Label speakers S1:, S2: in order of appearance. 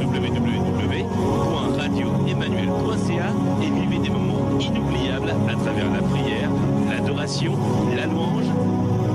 S1: www.radio-emmanuel.ca et vivez des moments inoubliables à travers la prière, l'adoration, la louange